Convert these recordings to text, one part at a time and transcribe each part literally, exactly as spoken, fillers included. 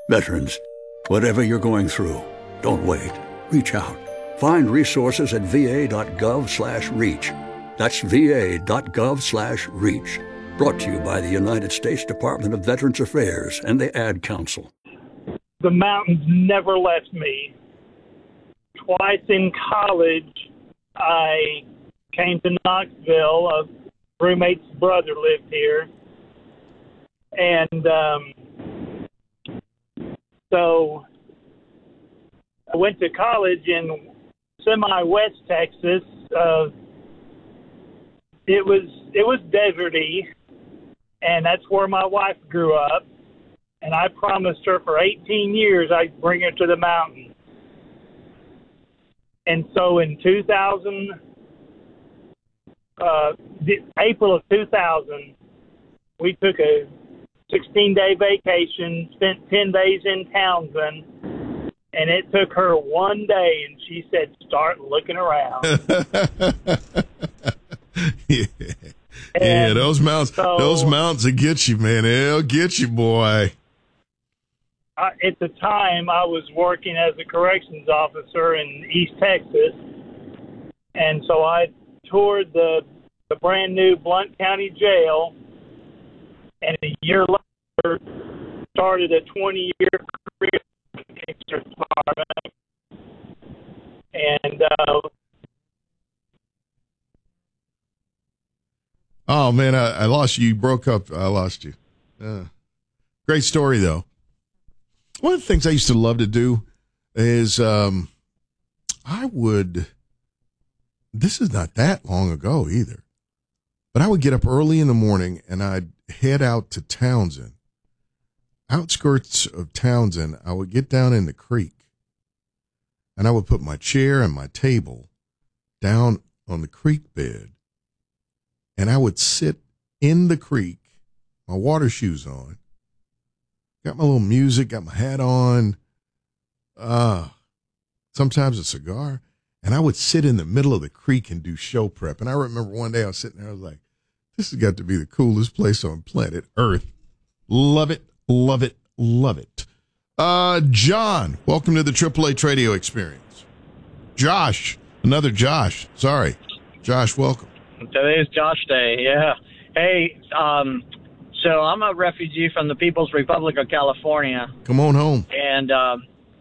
Veterans, whatever you're going through, don't wait. Reach out. Find resources at va.gov slash reach. That's va.gov slash reach. Brought to you by the United States Department of Veterans Affairs and the Ad Council. The mountains never left me. Twice in college, I came to Knoxville. A roommate's brother lived here. And um, so I went to college in semi-West Texas. Uh, it was it was deserty, and that's where my wife grew up. And I promised her for eighteen years I'd bring her to the mountains. And so in two thousand, uh, April of two thousand, we took a sixteen-day vacation, spent ten days in Townsend, and it took her one day, and she said, start looking around. yeah, yeah those mountains, so, those mountains will get you, man. They'll get you, boy. I, at the time, I was working as a corrections officer in East Texas, and so I toured the, the brand-new Blount County Jail, and a year later started a twenty-year career in the Gangster Department. And uh, oh man, I, I lost you. You broke up. I lost you. Uh, great story, though. One of the things I used to love to do is um, I would. This is not that long ago either, but I would get up early in the morning and I'd head out to Townsend, outskirts of Townsend. I would get down in the creek and I would put my chair and my table down on the creek bed and I would sit in the creek, my water shoes on, got my little music, got my hat on, uh, sometimes a cigar, and I would sit in the middle of the creek and do show prep. And I remember one day I was sitting there, I was like, this has got to be the coolest place on planet Earth. Love it, love it, love it. Uh, John, welcome to the Triple H Radio Experience. Josh, another Josh. Sorry. Josh, welcome. Today's Josh Day, yeah. Hey, um, so I'm a refugee from the People's Republic of California. Come on home. And um,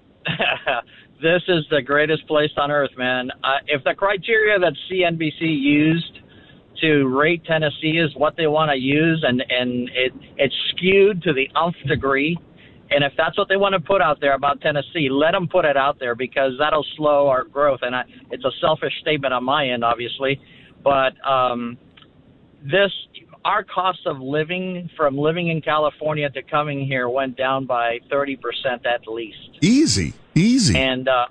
this is the greatest place on earth, man. Uh, if the criteria that C N B C used to rate Tennessee is what they want to use, and, and it it's skewed to the nth degree. And if that's what they want to put out there about Tennessee, let them put it out there because that'll slow our growth. And I, it's a selfish statement on my end, obviously. But um, this, our cost of living from living in California to coming here went down by thirty percent at least. Easy, easy. And, uh,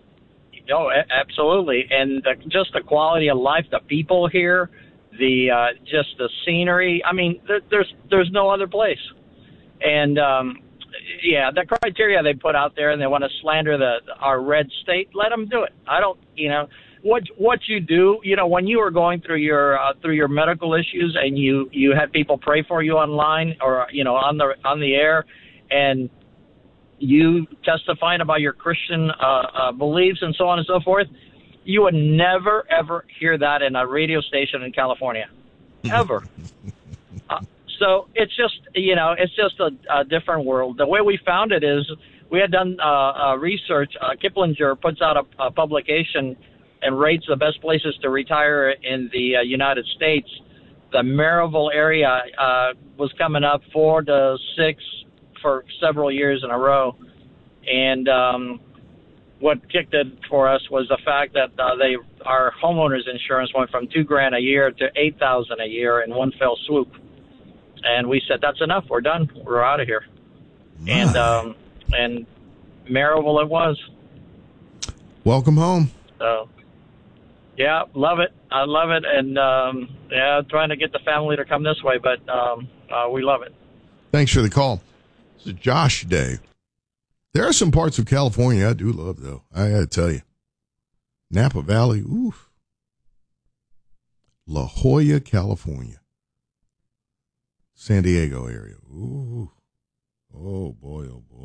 oh, absolutely. And the, just the quality of life, the people here, the uh, just the scenery. I mean, there, there's there's no other place. And um, yeah, the criteria they put out there, and they want to slander the our red state. Let them do it. I don't, you know, what what you do. You know, when you were going through your uh, through your medical issues, and you you had people pray for you online or you know on the on the air, and you testifying about your Christian uh, uh, beliefs and so on and so forth. You would never, ever hear that in a radio station in California, ever. uh, so it's just, you know, it's just a, a different world. The way we found it is we had done uh, uh, research. Uh, Kiplinger puts out a, a publication and rates the best places to retire in the uh, United States. The Maryville area uh, was coming up four to six for several years in a row. And, um, what kicked it for us was the fact that uh, they our homeowners insurance went from two grand a year to eight thousand a year in one fell swoop, and we said that's enough. We're done. We're out of here. My. And um, and Maryville it was. Welcome home. So yeah, love it. I love it, and um, yeah, trying to get the family to come this way, but um, uh, we love it. Thanks for the call. This is Josh Day. There are some parts of California I do love, though. I got to tell you. Napa Valley, oof. La Jolla, California. San Diego area, ooh. Oh, boy, oh, boy.